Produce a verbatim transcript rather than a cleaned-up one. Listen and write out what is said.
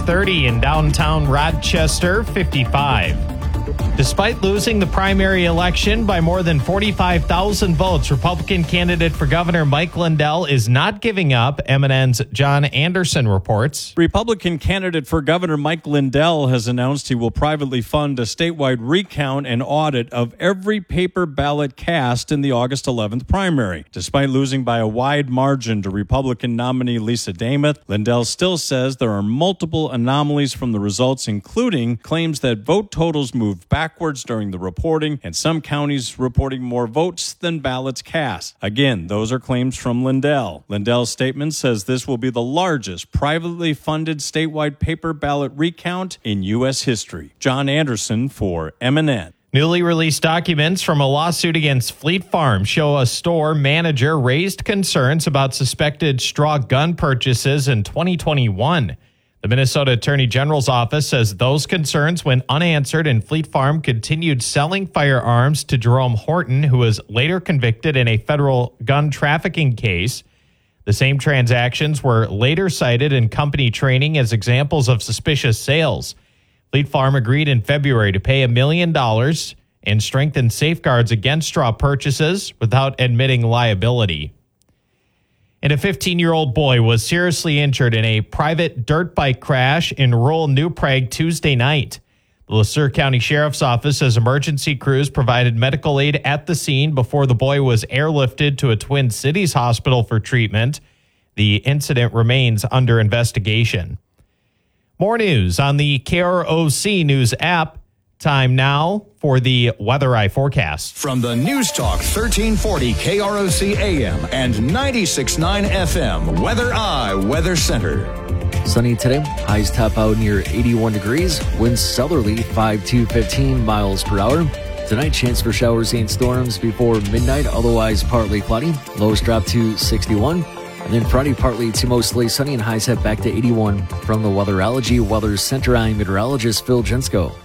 thirty in downtown Rochester, fifty-five. Despite losing the primary election by more than forty-five thousand votes, Republican candidate for governor Mike Lindell is not giving up, M N N's John Anderson reports. Republican candidate for governor Mike Lindell has announced he will privately fund a statewide recount and audit of every paper ballot cast in the August eleventh primary. Despite losing by a wide margin to Republican nominee Lisa Dameth, Lindell still says there are multiple anomalies from the results, including claims that vote totals moved back backwards during the reporting, and some counties reporting more votes than ballots cast. Again, those are claims from Lindell. Lindell's statement says this will be the largest privately funded statewide paper ballot recount in U S history. John Anderson for M N N. Newly released documents from a lawsuit against Fleet Farm show a store manager raised concerns about suspected straw gun purchases in twenty twenty-one. The Minnesota Attorney General's office says those concerns went unanswered and Fleet Farm continued selling firearms to Jerome Horton, who was later convicted in a federal gun trafficking case. The same transactions were later cited in company training as examples of suspicious sales. Fleet Farm agreed in February to pay a million dollars and strengthen safeguards against straw purchases without admitting liability. And a fifteen-year-old boy was seriously injured in a private dirt bike crash in rural New Prague Tuesday night. The Le Sueur County Sheriff's Office says emergency crews provided medical aid at the scene before the boy was airlifted to a Twin Cities hospital for treatment. The incident remains under investigation. More news on the K R O C News app. Time now for the Weather Eye forecast. From the News Talk thirteen forty K R O C A M and ninety-six point nine F M, Weather Eye Weather Center. Sunny today. Highs top out near eighty-one degrees. Winds southerly five to fifteen miles per hour. Tonight, chance for showers and storms before midnight, otherwise partly cloudy. Lows drop to sixty-one. And then Friday, partly to mostly sunny and highs head back to eighty-one. From the Weatherology Weather Center, I'm meteorologist Phil Jensko.